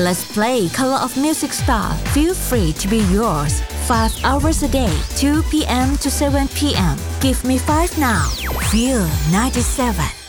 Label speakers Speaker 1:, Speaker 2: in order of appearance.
Speaker 1: Let's play Color of Music Star. Feel free to be yours. 5 hours a day, 2 p.m. to 7 p.m. Give me 5 now. Feel 97.